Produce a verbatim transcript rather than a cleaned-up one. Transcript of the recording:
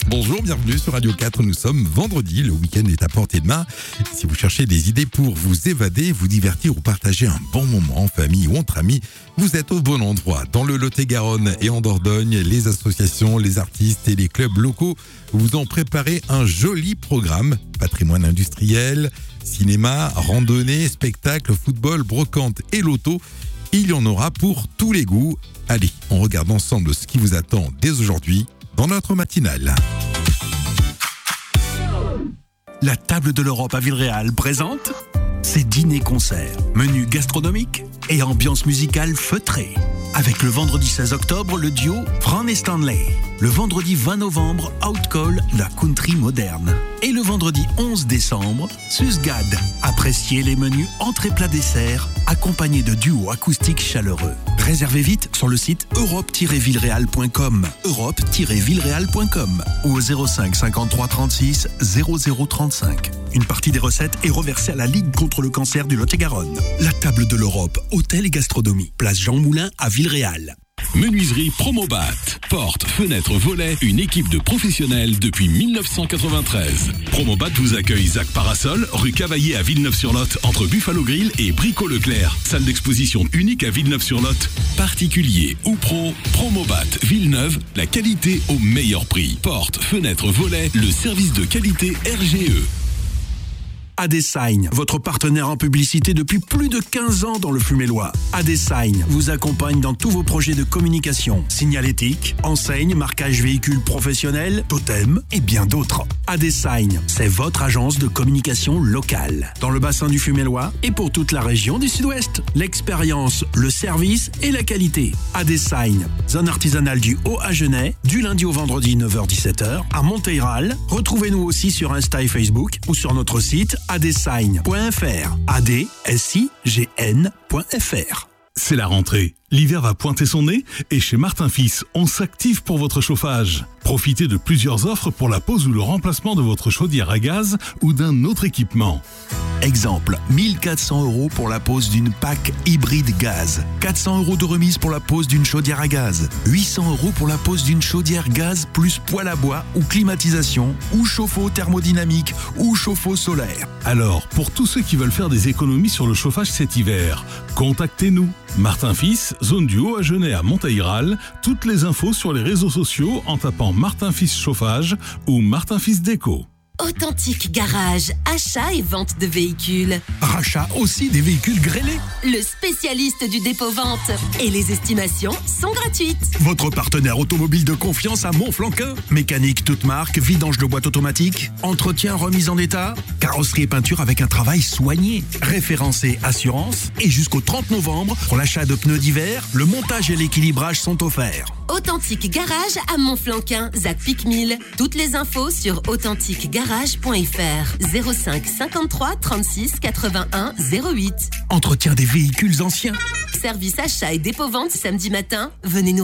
Bonjour, bienvenue sur Radio quatre. Nous sommes vendredi, le week-end est à portée de main. Si vous cherchez des idées pour vous évader, vous divertir ou partager un bon moment en famille ou entre amis, vous êtes au bon endroit. Dans le Lot-et-Garonne et en Dordogne, les associations, les artistes et les clubs locaux vous ont préparé un joli programme. Patrimoine industriel, cinéma, randonnée, spectacle, football, brocante et loto. Il y en aura pour tous les goûts. Allez, on regarde ensemble ce qui vous attend dès aujourd'hui dans notre matinale. La table de l'Europe à Villeréal présente ses dîners-concerts, menus gastronomiques et ambiance musicale feutrée. Avec le vendredi seize octobre, le duo Fran et Stanley. Le vendredi vingt novembre, Outcall, la country moderne. Et le vendredi onze décembre, Susgad. Appréciez les menus entrée plat dessert, accompagnés de duos acoustiques chaleureux. Réservez vite sur le site europe tiret villeréal point com, europe tiret villeréal point com ou au zéro cinq cinquante-trois trente-six zéro zéro trente-cinq. Une partie des recettes est reversée à la Ligue contre le cancer du Lot-et-Garonne. La table de l'Europe, hôtel et gastronomie, place Jean Moulin à Villeréal. Menuiserie Promobat. Portes, fenêtres, volets, une équipe de professionnels depuis dix-neuf cent quatre-vingt-treize. Promobat vous accueille Zac Parasol, rue Cavaillé à Villeneuve-sur-Lot, entre Buffalo Grill et Brico Leclerc. Salle d'exposition unique à Villeneuve-sur-Lot. Particulier ou pro, Promobat Villeneuve, la qualité au meilleur prix. Portes, fenêtres, volets, le service de qualité R G E. Adesign, votre partenaire en publicité depuis plus de quinze ans dans le Fumélois. Adesign vous accompagne dans tous vos projets de communication, signalétique, enseigne, marquage véhicule professionnel, totem et bien d'autres. Adesign, c'est votre agence de communication locale dans le bassin du Fumélois et pour toute la région du Sud-Ouest. L'expérience, le service et la qualité. Adesign, zone artisanale du Haut-Agenais, du lundi au vendredi neuf heures dix-sept heures à Monteyral. Retrouvez-nous aussi sur Insta et Facebook ou sur notre site adesign point f r. A D S I G N point F R. C'est la rentrée. L'hiver va pointer son nez et chez Martin Fils, on s'active pour votre chauffage. Profitez de plusieurs offres pour la pose ou le remplacement de votre chaudière à gaz ou d'un autre équipement. Exemple, mille quatre cents euros pour la pose d'une P A C hybride gaz. quatre cents euros de remise pour la pose d'une chaudière à gaz. huit cents euros pour la pose d'une chaudière gaz plus poêle à bois ou climatisation ou chauffe-eau thermodynamique ou chauffe-eau solaire. Alors, pour tous ceux qui veulent faire des économies sur le chauffage cet hiver, contactez-nous. Martin Fils, zone du Haut-Agenais à Monteyral. Toutes les infos sur les réseaux sociaux en tapant Martin Fils Chauffage ou Martin Fils Déco. Authentique Garage, achat et vente de véhicules. Rachat aussi des véhicules grêlés. Le spécialiste du dépôt-vente. Et les estimations sont gratuites. Votre partenaire automobile de confiance à Montflanquin. Mécanique toute marque, vidange de boîte automatique, entretien remise en état, carrosserie et peinture avec un travail soigné. Référencé assurance et jusqu'au trente novembre, pour l'achat de pneus d'hiver, le montage et l'équilibrage sont offerts. Authentique Garage à Montflanquin, Zac Picmille. Toutes les infos sur authentique garage point f r. zéro cinq cinquante-trois trente-six quatre-vingt-un zéro huit. Entretien des véhicules anciens. Service achat et dépôt-vente samedi matin. Venez nous